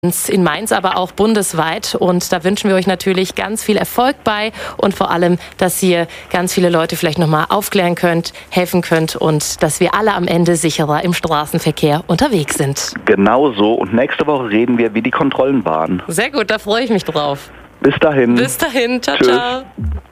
in Mainz, aber auch bundesweit. Und da wünschen wir euch natürlich ganz viel Erfolg bei und vor allem, dass ihr ganz viele Leute vielleicht nochmal aufklären könnt, helfen könnt und dass wir alle am Ende sicherer im Straßenverkehr unterwegs sind. Genau so. Und nächste Woche reden wir, wie die Kontrollen waren. Sehr gut, da freue ich mich drauf. Bis dahin. Bis dahin. Ciao, Tschüss. ciao.